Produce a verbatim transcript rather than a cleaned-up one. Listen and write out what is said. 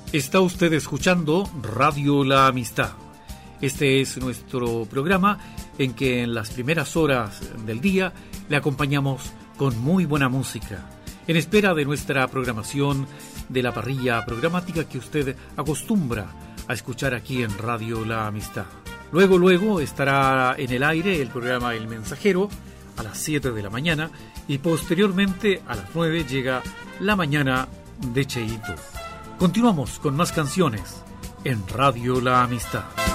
Está usted escuchando Radio La Amistad. Este es nuestro programa en que en las primeras horas del día le acompañamos con muy buena música, en espera de nuestra programación de la parrilla programática que usted acostumbra a escuchar aquí en Radio La Amistad. Luego, luego estará en el aire el programa El Mensajero a las siete de la mañana y posteriormente a las nueve llega La Mañana de Cheito. Continuamos con más canciones en Radio La Amistad.